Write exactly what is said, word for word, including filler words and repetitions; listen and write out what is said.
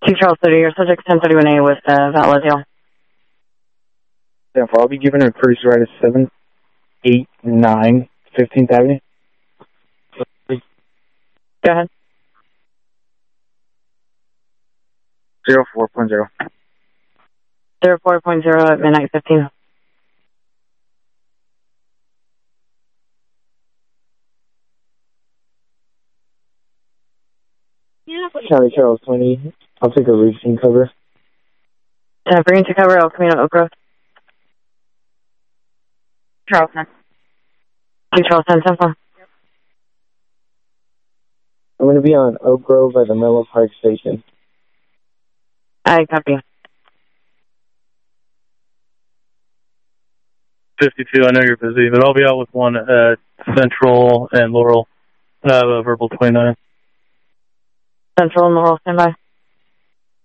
Two Charles City, your subject ten thirty-one A with uh, Vallejo. Yeah, I'll be giving her a cruise ride at seven eight nine fifteenth Avenue. Go ahead. Zero four point zero. Zero four point zero at midnight fifteen. Charlie Charles twenty. I'll take a routine cover. Uh, bring to cover El Camino Oak Grove. Charleston. Two Charleston, ten four. I'm going to be on Oak Grove at the Menlo Park Station. I copy. fifty-two, I know you're busy, but I'll be out with one at Central and Laurel. I have a verbal twenty-nine. Central and Laurel, stand by.